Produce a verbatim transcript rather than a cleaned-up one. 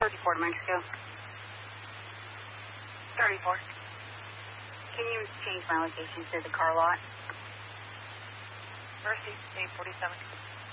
thirty-four to Mexico. thirty-four. Can you change my location to the car lot? Mercy, eight forty-seven.